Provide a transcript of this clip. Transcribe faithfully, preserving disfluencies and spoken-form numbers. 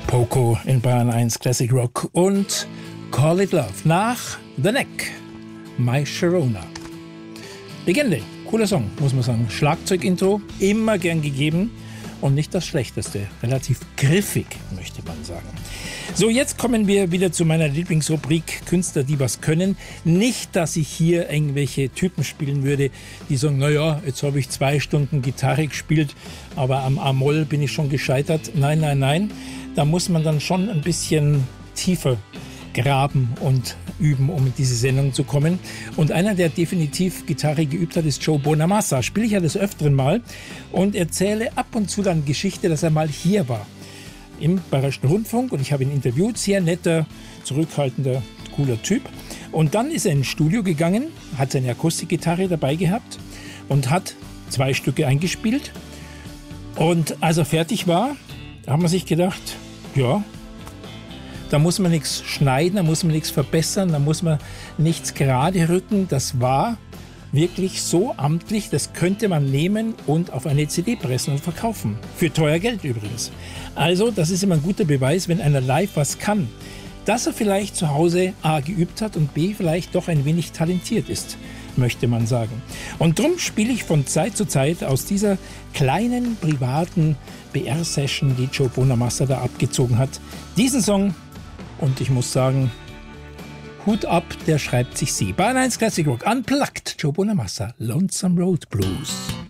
Poco in Bayern eins Classic Rock und Call It Love nach The Neck, My Sharona. Legende, cooler Song, muss man sagen. Schlagzeugintro, immer gern gegeben und nicht das Schlechteste. Relativ griffig, möchte man sagen. So, jetzt kommen wir wieder zu meiner Lieblingsrubrik Künstler, die was können. Nicht, dass ich hier irgendwelche Typen spielen würde, die sagen, naja, jetzt habe ich zwei Stunden Gitarre gespielt, aber am A-Moll bin ich schon gescheitert. Nein, nein, nein. Da muss man dann schon ein bisschen tiefer graben und üben, um in diese Sendung zu kommen. Und einer, der definitiv Gitarre geübt hat, ist Joe Bonamassa. Spiele ich ja des Öfteren mal und erzähle ab und zu dann Geschichte, dass er mal hier war im Bayerischen Rundfunk und ich habe ihn interviewt. Sehr netter, zurückhaltender, cooler Typ. Und dann ist er ins Studio gegangen, hat seine Akustikgitarre dabei gehabt und hat zwei Stücke eingespielt. Und als er fertig war, haben wir sich gedacht, ja, da muss man nichts schneiden, da muss man nichts verbessern, da muss man nichts gerade rücken. Das war wirklich so amtlich, das könnte man nehmen und auf eine C D pressen und verkaufen. Für teuer Geld übrigens. Also, das ist immer ein guter Beweis, wenn einer live was kann, dass er vielleicht zu Hause A geübt hat und B vielleicht doch ein wenig talentiert ist, möchte man sagen. Und drum spiele ich von Zeit zu Zeit aus dieser kleinen privaten B R-Session, die Joe Bonamassa da abgezogen hat, diesen Song. Und ich muss sagen, Hut ab, der schreibt sich sie. Bayern eins Classic Rock Unplugged, Joe Bonamassa, Lonesome Road Blues.